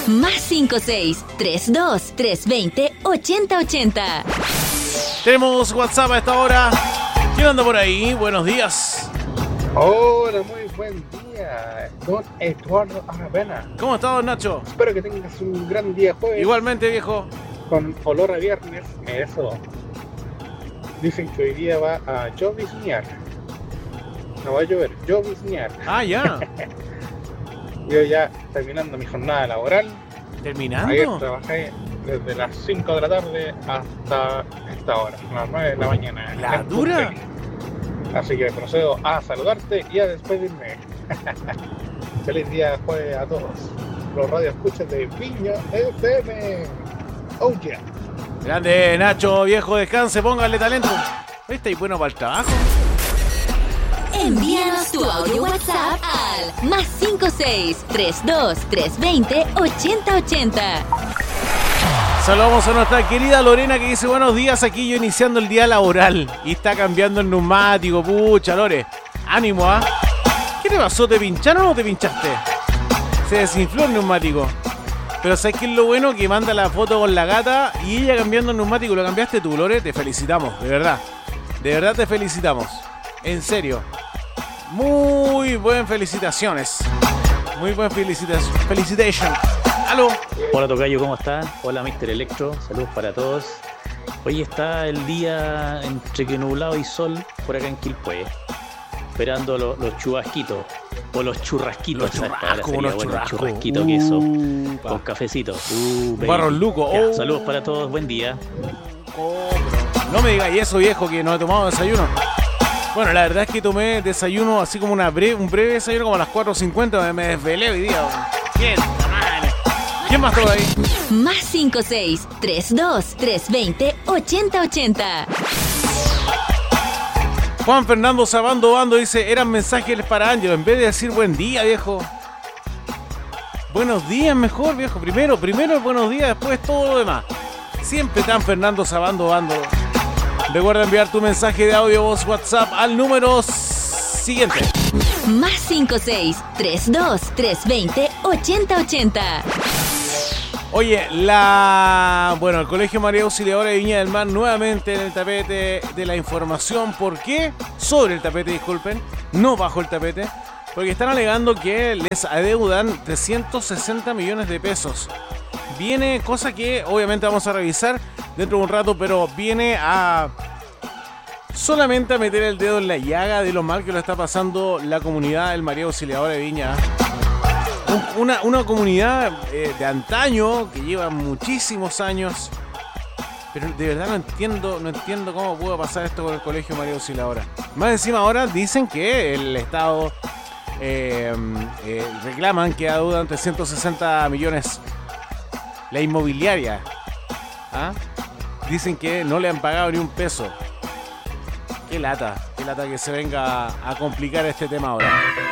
Más 56323208080. Tenemos WhatsApp a esta hora. ¿Quién anda por ahí? Buenos días. Hola, muy buen día, don Eduardo Aravena. ¿Cómo estás, don Nacho? Espero que tengas un gran día jueves. Igualmente, viejo. Con olor a viernes, eso. Dicen que hoy día va a lloviznear. No va a llover, lloviznear. Ah, ya. Yo ya terminando mi jornada laboral. ¿Terminando? Ayer trabajé desde las 5 de la tarde hasta esta hora, las 9 de la mañana. ¿La dura? Así que procedo a saludarte y a despedirme. Feliz día jueves a todos los radioescuchas de Viña FM. Oh yeah. Grande, Nacho, viejo, descanse, póngale talento. ¿Está ahí bueno para el trabajo? Envíanos tu audio WhatsApp al más 56323208080. Saludamos a nuestra querida Lorena que dice buenos días, aquí yo iniciando el día laboral y está cambiando el neumático. Pucha, Lore, ánimo, ¿ah? ¿Qué te pasó? ¿Te pincharon o no te pinchaste? Se desinfló el neumático. Pero ¿sabes qué es lo bueno? Que manda la foto con la gata y ella cambiando el neumático. ¿Lo cambiaste tú, Lore? Te felicitamos, de verdad. De verdad te felicitamos. En serio. Muy buen felicitaciones. Muy buen felicitation. ¡Aló! Hola tocayo, ¿cómo está? Hola Mr. Electro, saludos para todos. Hoy está el día entre que nublado y sol por acá en Quilpué, esperando los chubasquitos o los churrasquitos. Los churrascos, unos churrascos. Churrasquito queso con cafecito. Barros Luco. Ya, saludos para todos, buen día. No me digáis eso, viejo, que no he tomado desayuno. Bueno, la verdad es que tomé desayuno así como un breve desayuno como a las 4:50. Me desvelé hoy día. ¿Quién más todo ahí? Más 56323208080. Juan Fernando Sabando Bando dice, eran mensajes para Ángelo. En vez de decir buen día, viejo. Buenos días mejor, viejo. Primero buenos días, después todo lo demás. Siempre tan Fernando Sabando Bando. Recuerda enviar tu mensaje de audio voz WhatsApp al número siguiente. Más 56323208080. Oye, el Colegio María Auxiliadora de Viña del Mar nuevamente en el tapete de la información. ¿Por qué? Sobre el tapete, disculpen, no bajo el tapete. Porque están alegando que les adeudan 360 millones de pesos. Viene, cosa que obviamente vamos a revisar dentro de un rato, pero viene a solamente a meter el dedo en la llaga de lo mal que lo está pasando la comunidad del María Auxiliadora de Viña. Una comunidad de antaño que lleva muchísimos años, pero de verdad no entiendo cómo pudo pasar esto con el Colegio María Auxiliadora. Más encima ahora dicen que el Estado reclaman que adeudan 360 millones la inmobiliaria. ¿Ah? Dicen que no le han pagado ni un peso. Qué lata que se venga a complicar este tema ahora.